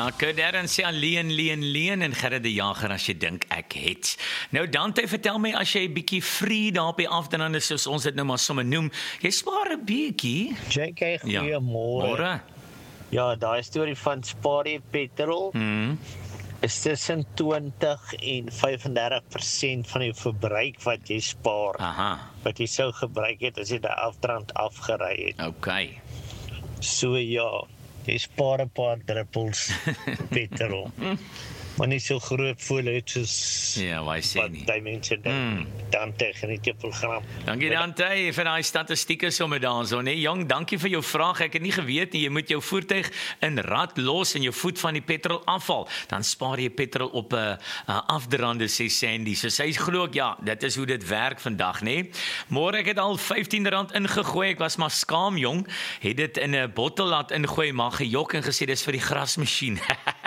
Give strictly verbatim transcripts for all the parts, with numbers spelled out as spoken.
Ja, Darren sê alleen, leen, leen en Gerrit die Jager as jy dink ek het. Nou Dante, vertel my as jy 'n bietjie free daar op die afdraande soos ons dit nou maar sommer noem, jy spaar 'n bietjie. J K, goeiemôre. Ja, ja, daai storie van spaar jy petrol hmm. is tussen twintig en vyfendertig persent van die verbruik wat jy spaar. Aha. Wat jy sou gebruik het as jy die afdrand afgery het. Okay. So ja, jy spaar 'n paar druppels petrol. Maar nie so groot voluit soos ja, wat sê nie. Wat die mense dink. Mm. Dante geniet jou program. Dankie Dante vir daai statistieke sommer daarso, nee. Jong, dankie vir jou vraag. Ek het nie geweet nie, jy moet jou voertuig in rad los en jou voet van die petrol afval. Dan spaar jy petrol op 'n uh, uh, afdraande, sê Sandy. So sy glo ek, ja, dit is hoe dit werk vandag, nê. Môre ek het al vyftien rand ingegooi. Ek was maar skaam, jong. Het dit in 'n bottel laat ingooi, maar gejok en gesê dis vir die grasmasjien.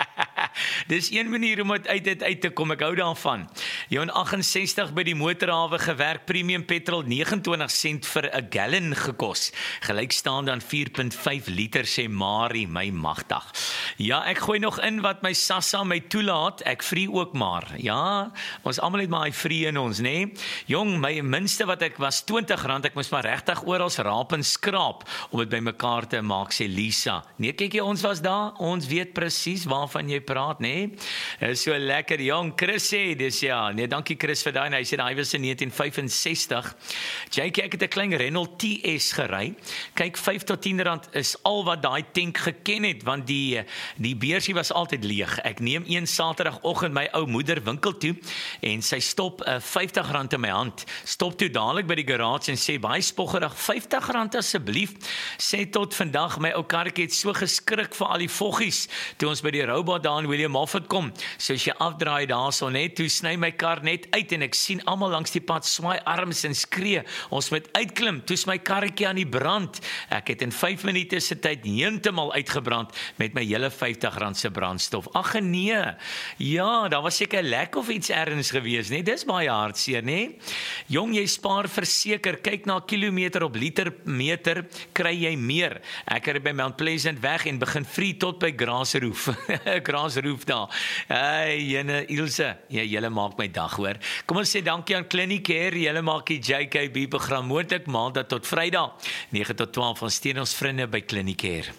Dis een manier om uit dit uit te kom, ek hou daarvan. Johan agt ses nul by die motorhawe gewerk, premium petrol vyf ege twintig sent vir 'n gallon gekos. Gelyk staan dan vier komma vyf liter, sê Marie, my magtig. Ja, ek gooi nog in wat my Sassa my toelaat, ek vrie ook maar. Ja, ons almal het maar hy vrie in ons, nê? Nee? Jong, my minste wat ek was twintig rand, ek moes maar regtig oral raap en skraap om dit bymekaar te maak, sê Lisa. Nee, kyk jy, ons was daar, ons weet presies waarvan jy praat, nê? Is so lekker, jong. Chris sê, dis ja, nee, dankie Chris vir daai, hy sê hy was in negentien vyfensestig. J K, ek het 'n klein Renault T S gery. Kyk, vyf tot tien rand is al wat daai tank geken het, want die die beursie was altyd leeg. Ek neem een Saterdagoggend my ou moeder winkel toe en sy stop uh, vyftig rand in my hand. Stop toe dadelik by die garage en sê baie spoggerig, vyftig rand asseblief. Sê tot vandag my ou karretjie het so geskrik vir al die voggies toe ons by die robot daar in William Moffat kom. So as jy afdraai daarso net, toe sny my kar net uit en ek sien almal langs die pad swaai arms en skree. Ons moet uitklim. Toe is my karretjie aan die brand. Ek het in vyf minute se tyd heeltemal uitgebrand met my hele vyftig rand se brandstof. Ag nee. Ja, daar was seker 'n lek of iets erns gewees, nee. Dis baie hartseer, nê? Jong, jy spaar verseker. Kyk na kilometer op liter meter, kry jy meer. Ek het by Mount Pleasant weg en begin vrie tot by Grasroof. Grasroof daar. Hey, jene Ilse, ja, julle maak my dag, hoor. Kom ons sê dankie aan Clinicare, julle maak die J K B program moontlik maandag tot Vrydag, nege tot twaalf, van steun ons vriende by Clinicare.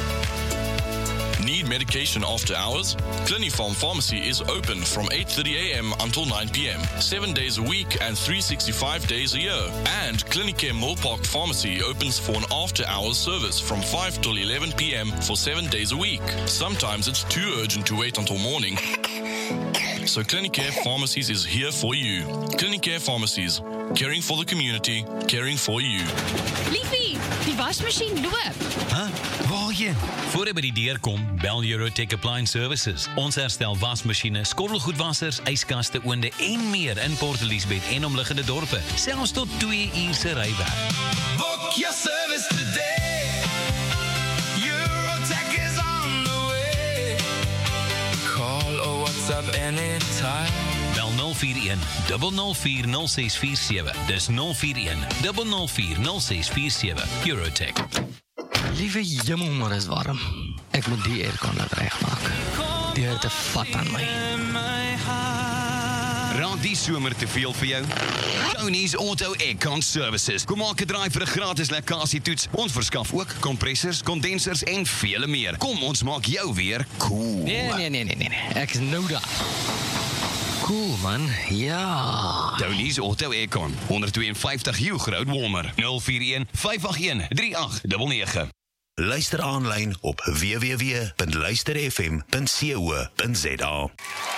Need medication after hours? Clinifarm Pharmacy is open from eight thirty a m until nine p m, seven days a week and three hundred sixty-five days a year. And Clinicare Millpark Pharmacy opens for an after-hours service from five till eleven p m for seven days a week. Sometimes it's too urgent to wait until morning. So Clinicare Pharmacies is here for you. Clinicare Pharmacies, caring for the community, caring for you. Liefie, die wasmasjien loop. Huh? Waarheen? Voor jy by die deur kom, bel Eurotech Appliance Services. Ons herstel wasmasjiene, skottelgoedwassers, yskaste, oonde en meer in Port Elizabeth en omliggende dorpe. Selfs tot twee uur se rywerk. Book your service today. Eurotech is on the way. Call or WhatsApp anytime. Bel nul vier een, nul nul vier, nul ses vier sewe. Dis nul vier een, nul nul vier, nul ses vier sewe. Eurotech. Liewe jemmel, maar is warm. Ek moet die aircon laat regmaak. Die het 'n vat aan my. Raak die somer te veel vir jou? Tony's Auto Aircon Services. Kom maak 'n draai vir 'n gratis lekkasietoets. Ons verskaf ook kompressors, kondensers en vele meer. Kom, ons maak jou weer cool. Nee, nee, nee, nee, nee. Ek is nou daar. Cool, man. Ja. Tony's Auto Aircon, honderdtweeënvyftig Hugh Road, Walmer. nul vier een, vyf agt een, drie agt nege nege. Luister aanlyn op w w w punt luister f m punt co punt za.